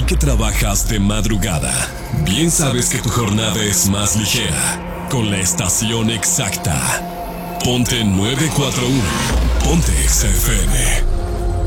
que trabajas de madrugada, bien sabes que tu jornada es más ligera con la estación exacta. Ponte 941. Ponte XFM.